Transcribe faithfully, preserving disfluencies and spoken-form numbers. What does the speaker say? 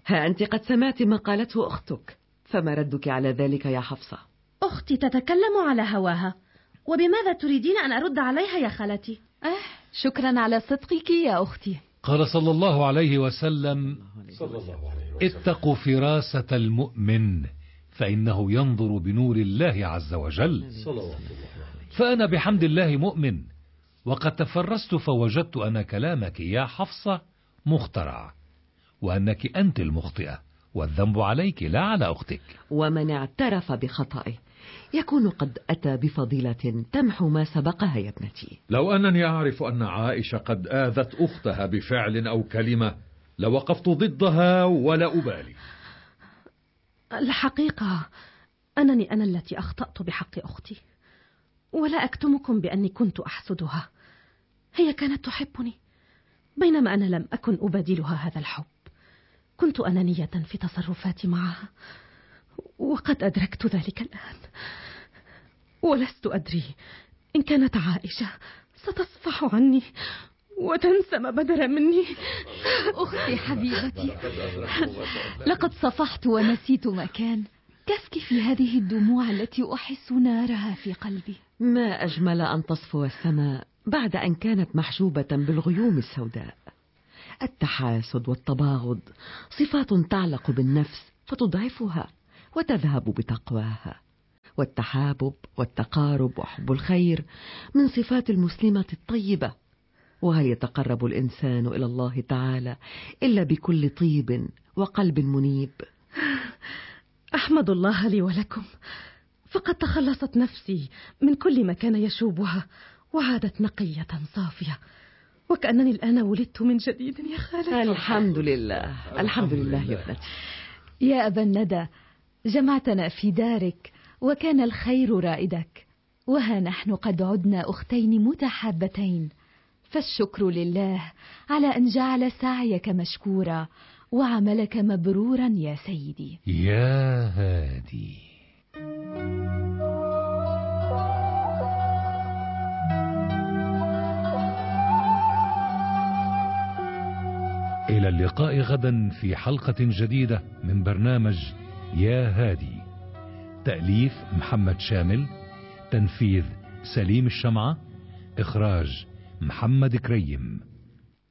ها أنت قد سمعت ما قالته أختك، فما ردك على ذلك يا حفصة؟ أختي تتكلم على هواها، وبماذا تريدين أن أرد عليها يا خالتي؟ أه شكرا على صدقك يا أختي. قال صلى الله عليه وسلم: اتقوا فراسة المؤمن فإنه ينظر بنور الله عز وجل. فأنا بحمد الله مؤمن، وقد تفرست فوجدت أن كلامك يا حفصة مخترع، وأنك أنت المخطئة، والذنب عليك لا على أختك. ومن اعترف بخطئه يكون قد أتى بفضيلة تمحو ما سبقها يا ابنتي. لو أنني أعرف أن عائشة قد آذت أختها بفعل أو كلمة لوقفت ضدها ولا أبالي. الحقيقة أنني أنا التي أخطأت بحق أختي، ولا أكتمكم بأني كنت أحسدها. هي كانت تحبني بينما أنا لم أكن أبادلها هذا الحب. كنت أنانية في تصرفاتي معها، وقد أدركت ذلك الآن، ولست أدري إن كانت عائشة ستصفح عني وتنسى ما بدر مني. أختي حبيبتي، لقد صفحت ونسيت ما كان. كفك في هذه الدموع التي أحس نارها في قلبي. ما أجمل أن تصفو السماء بعد أن كانت محجوبة بالغيوم السوداء. التحاسد والتباغض صفات تعلق بالنفس فتضعفها وتذهب بتقواها، والتحابب والتقارب وحب الخير من صفات المسلمة الطيبة. وهل يتقرب الإنسان إلى الله تعالى إلا بكل طيب وقلب منيب؟ أحمد الله لي ولكم، فقد تخلصت نفسي من كل ما كان يشوبها وعادت نقية صافية، وكأنني الآن ولدت من جديد يا خالتي. الحمد لله الحمد لله يا ابنتي. يا أبا الندى، جمعتنا في دارك وكان الخير رائدك، وها نحن قد عدنا أختين متحابتين، فالشكر لله على أن جعل سعيك مشكورا وعملك مبرورا يا سيدي. يا هادي. إلى اللقاء غدا في حلقة جديدة من برنامج يا هادي. تأليف محمد شامل، تنفيذ سليم الشمعة، إخراج محمد كريم.